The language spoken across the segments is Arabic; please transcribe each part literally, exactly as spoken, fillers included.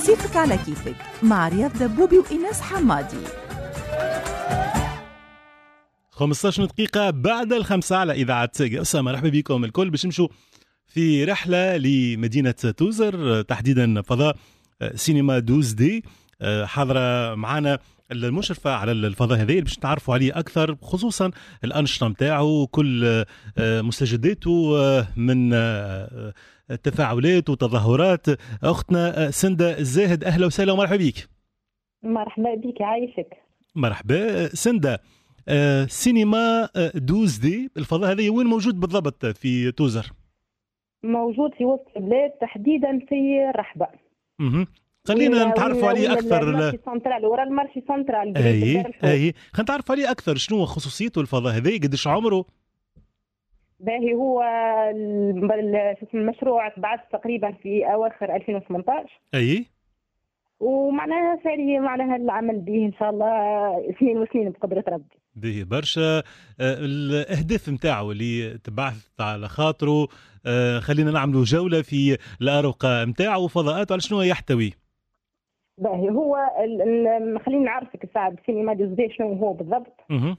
صيفك على كيفك مع رياض دبوبي وإيناس حمادي. خمسة عشر دقيقة بعد الخمسة على إذاعة قصة. مرحبا بكم الكل باش نمشوا في رحلة لمدينة توزر، تحديدا فضاء سينما دوز دي. حاضرة معنا المشرفة على الفضاء هذا باش نتعرفوا عليه أكثر، خصوصا الأنشطة متاعه، كل مستجداته من تفاعلات وتظاهرات. أختنا سندة الزاهد، أهلا وسهلا ومرحبا بك. مرحبا بك، عايشك. مرحبا سندة. آه سينما دوز دي الفضاء هذا وين موجود بالضبط في توزر؟ موجود في وسط البلاد، تحديدا في الرحبة. اها خلينا نتعرفوا عليه اكثر. المارشي سنترال، ورا المارشي سنترال. اي اي خلينا نتعرفوا عليه اكثر. شنو خصوصيته الفضاء هذا؟ قديش عمره؟ باهي هو المشروع تبعث تقريبا في اواخر ألفين وثمانطاش. اي ومعناها ساري معناها العمل به ان شاء الله سنين وسنين بقدرة ربي. به برشا. الاهداف نتاعو اللي تبعث على خاطره، خلينا نعملوا جولة في الأروقة نتاعو وفضاءاته على شنو يحتوي. باهي هو خلينا نعرفك الساعة السينما دوز دي شنو هو بالضبط. اها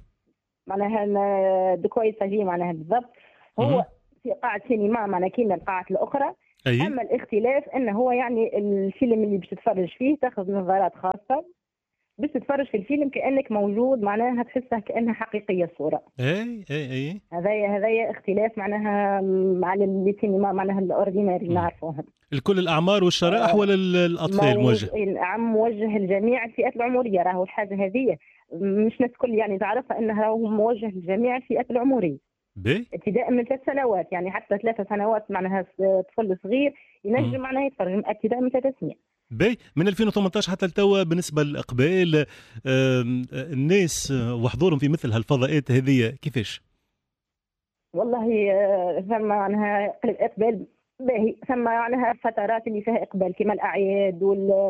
معناها دكوي ساجي معناها بالضبط. هو في قاعة سينما معناها كيما القاعات الأخرى. أيه؟ أما الاختلاف أنه هو يعني الفيلم اللي باش تتفرج فيه تاخذ نظارات خاصة باش تتفرج في الفيلم كأنك موجود، معناها تحسها كأنها حقيقية الصورة. اي اي اي هذايا هذايا اختلاف معناها على السينما معناها الأورديناري نعرفوهم. الكل الأعمار والشرائح ولا الأطفال موجه؟ نعم موجه لجميع الفئات العمرية. راهو الحاجة هذه مش ناس كل يعني تعرفها أنه راهو موجه لجميع الفئات العمرية. بي؟ ابتداء من ثلاث سنوات، يعني حتى ثلاثة سنوات معناها طفل صغير ينجم معناها يتفرج ابتداء من ثلاث سنين. بي من ألفين وثمانطاش حتى التوا. بالنسبة للإقبال الناس وحضورهم في مثل هالفضاءات هذه كيفاش؟ والله ثم معناها إقبال باهي، ثم معناها فترات اللي فيها إقبال كما الأعياد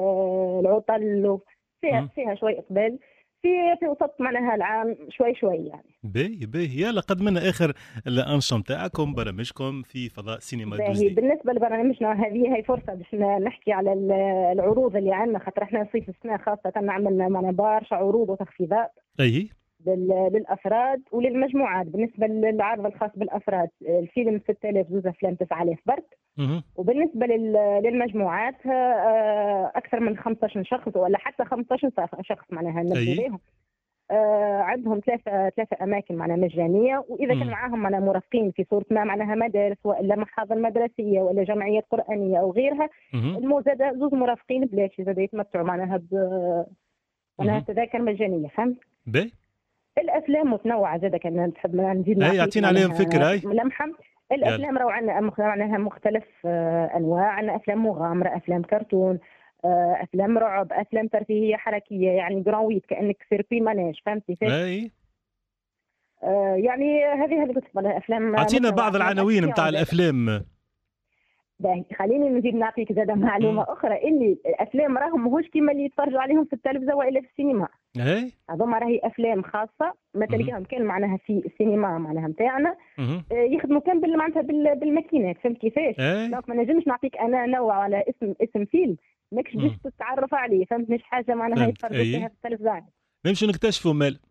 والعطل فيها م. فيها شوي إقبال. في في وسط معناها العام شوي شوي يعني. باهي باهي. يلا قد منا اخر الانشطه نتاعكم برامجكم في فضاء سينما دوز دي. بالنسبه لبرامجنا هذه هي فرصه باش نحكي على العروض اللي عندنا، خاطر احنا صيف السنه خاصه عملنا معنا برشا عروض وتخفيضات. اي للافراد وللمجموعات. بالنسبه للعرض الخاص بالافراد الفيلم ستة آلاف، زوز افلام تسعة آلاف برك. وبالنسبه للمجموعات اكثر من خمسة عشر شخص ولا حتى خمسة عشر شخص معناها نبدأ آه عندهم ثلاثة ثلاثة أماكن معناها مجانية. وإذا كان معاهم معناها مرافقين في صورة ما معناها مدارس ولا محاضر مدرسية ولا جمعيات قرآنية أو غيرها، الموزدة زوج مرافقين بلاش زاد يتمتعوا معناها ب معناها تذاكر مجانية. فهمت؟ بي الأفلام متنوعة زاد كان تحب نزيد أي يعطينا عليهم فكرة. أي ملمحة. الأفلام راهو عندنا معناها مختلف أنواع. عندنا أفلام مغامرة، أفلام كرتون، افلام رعب، افلام ترفيهيه حركيه، يعني جراويت كانك سيرفي ماناج. فهمتي؟ اي آه يعني هذه هذه قلت افلام. اعطينا بعض العناوين نتاع الافلام. باهي خليني نزيد نعطيك زاده معلومه م. اخرى، اللي الافلام راهم ماهوش كيما اللي يتفرجوا عليهم في التلفزه والا في السينما. اي هذوما راهي افلام خاصه ما تلقاهم كان معناها في السينما معناها نتاعنا آه يخدموا كان بال معناتها بالماكينات. فهمت كيفاش؟ دونك ما نجمش نعطيك انا نوع على اسم اسم فيلم ماكش باش تتعرف عليه. فهمت؟ مش حاجه معناها يتفرجوا فيها في التلفزه. نمشي نكتشفوا مال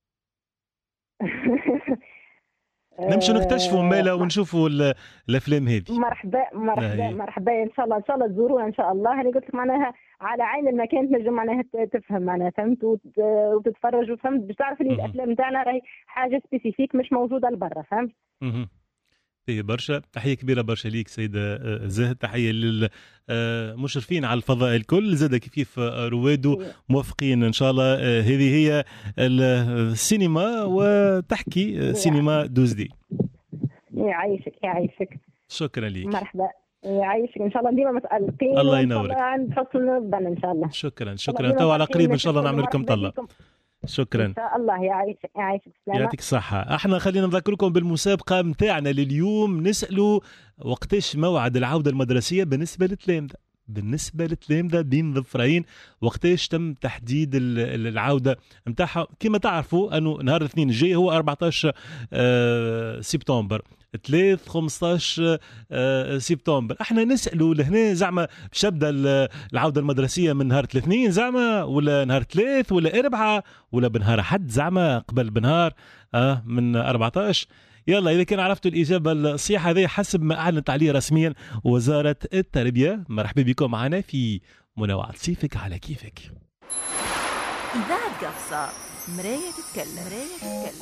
نمشي نكتشفوا ماله ونشوفوا الافلام هذه. مرحبا مرحبا مرحبا ان شاء الله ان شاء الله تزورونا ان شاء الله. انا قلت لك معناها على عين المكان تنجم معناها تفهم معناها. فهمت؟ وتتفرج وفهمت باش تعرف اللي الافلام تاعنا راهي حاجه سبيسيفيك مش موجوده لبرا. فهمت؟ تحية برشا. تحية كبيرة برشا ليك سيدة زاهد. تحية للمشرفين على الفضاء الكل، زادة كيف روادو موافقين إن شاء الله. هذه هي السينما وتحكي سينما دوز دي. يعيشك يعيشك. شكرا ليك. مرحبا يعيشك. إن شاء الله ديما متألقين. الله ينورك. عند حسن الظن إن شاء الله. شكرا شكرا. تو على قريب إن شاء الله نعمل لكم طلة. شكرا ان شاء الله. يعيشك يعيشك. يعطيك الصحة. احنا خلينا نذكركم بالمسابقة متاعنا لليوم. نسألوا وقتاش موعد العودة المدرسية بالنسبة للتلامذة. بالنسبة للتلامذة بين ظفرين وقتاش تم تحديد العودة متاعها. كما تعرفوا أنه نهار الاثنين الجاي هو أربعة عشر سبتمبر. ثلاث خمسطاش سبتمبر. احنا نسألوا لهنا زعما باش تبدا العودة المدرسية من نهار الاثنين زعما ولا نهار ثلاث ولا أربعة ولا بنهار حد زعما قبل بنهار اه من أربعطاش. يلا إذا كان عرفتوا الإجابة الصحيحة هذه حسب ما أعلنت عليه رسميا وزارة التربية. مرحبا بكم معنا في منوعات صيفك على كيفك. إذاعة قفصة مراية تتكلم.